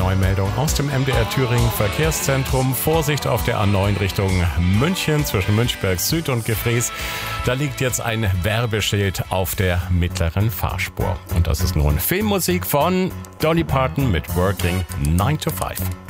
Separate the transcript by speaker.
Speaker 1: neue Meldung aus dem MDR Thüringen Verkehrszentrum. Vorsicht auf der A9 Richtung München zwischen Münchberg Süd und Gefrees. Da liegt jetzt ein Werbeschild auf der mittleren Fahrspur. Und das ist nun Filmmusik von Dolly Parton mit Working 9 to 5.